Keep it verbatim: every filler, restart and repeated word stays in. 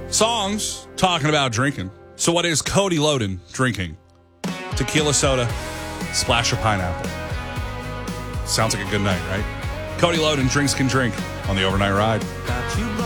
Songs talking about drinking. So what is Cody Loden drinking? Tequila soda, splash of pineapple. Sounds like a good night, right? Cody Loden, Drinks Can Drink on the Overnight Ride.